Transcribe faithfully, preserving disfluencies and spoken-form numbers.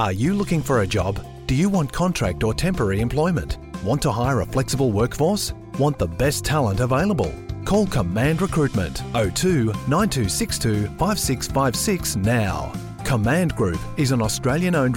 Are you looking for a job? Do you want contract or temporary employment? Want to hire a flexible workforce? Want the best talent available? Call Command Recruitment oh two nine two six two five six five six now. Command Group is an Australian-owned